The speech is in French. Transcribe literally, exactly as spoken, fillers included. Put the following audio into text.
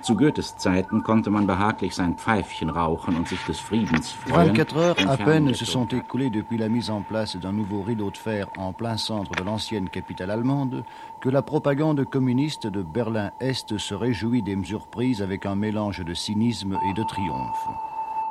Zu Goethes Zeiten konnte man behaglich sein Pfeifchen rauchen und sich des Friedens freuen. vingt-quatre heures à peine se sont écoulées depuis la mise en place d'un nouveau rideau de fer en plein centre de l'ancienne capitale allemande que la propagande communiste de Berlin-Est se réjouit des mesures prises avec un mélange de cynisme et de triomphe.